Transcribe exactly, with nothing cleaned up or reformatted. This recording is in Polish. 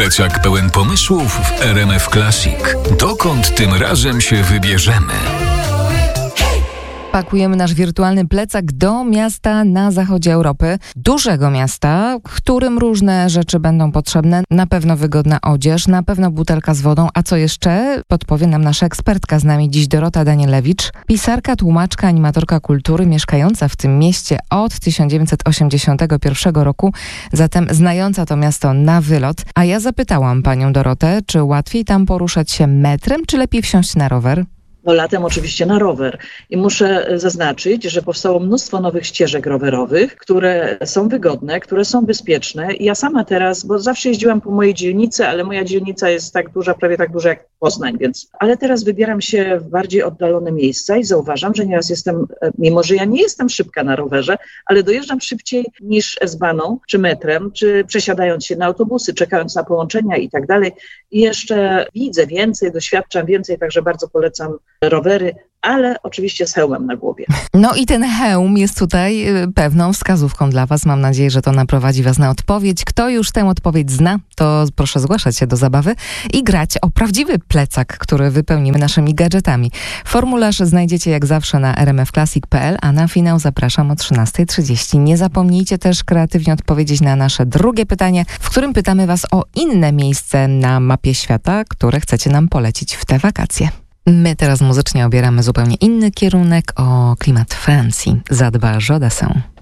Plecak pełen pomysłów w R M F Classic. Dokąd tym razem się wybierzemy? Pakujemy nasz wirtualny plecak do miasta na zachodzie Europy. Dużego miasta, w którym różne rzeczy będą potrzebne. Na pewno wygodna odzież, na pewno butelka z wodą. A co jeszcze? Podpowie nam nasza ekspertka z nami dziś, Dorota Danielewicz. Pisarka, tłumaczka, animatorka kultury, mieszkająca w tym mieście od tysiąc dziewięćset osiemdziesiątego pierwszego roku. Zatem znająca to miasto na wylot. A ja zapytałam panią Dorotę, czy łatwiej tam poruszać się metrem, czy lepiej wsiąść na rower? No latem oczywiście na rower. I muszę zaznaczyć, że powstało mnóstwo nowych ścieżek rowerowych, które są wygodne, które są bezpieczne. I ja sama teraz, bo zawsze jeździłam po mojej dzielnicy, ale moja dzielnica jest tak duża, prawie tak duża jak Poznań, więc... Ale teraz wybieram się w bardziej oddalone miejsca i zauważam, że nieraz jestem, mimo że ja nie jestem szybka na rowerze, ale dojeżdżam szybciej niż S-baną, czy metrem, czy przesiadając się na autobusy, czekając na połączenia i tak dalej. I jeszcze widzę więcej, doświadczam więcej, także bardzo polecam rowery, ale oczywiście z hełmem na głowie. No i ten hełm jest tutaj pewną wskazówką dla was. Mam nadzieję, że to naprowadzi was na odpowiedź. Kto już tę odpowiedź zna, to proszę zgłaszać się do zabawy i grać o prawdziwy plecak, który wypełnimy naszymi gadżetami. Formularz znajdziecie jak zawsze na r m f classic kropka p l, a na finał zapraszam o trzynasta trzydzieści. Nie zapomnijcie też kreatywnie odpowiedzieć na nasze drugie pytanie, w którym pytamy was o inne miejsce na mapie świata, które chcecie nam polecić w te wakacje. My teraz muzycznie obieramy zupełnie inny kierunek, o klimat Francji. Zadba Jodassin.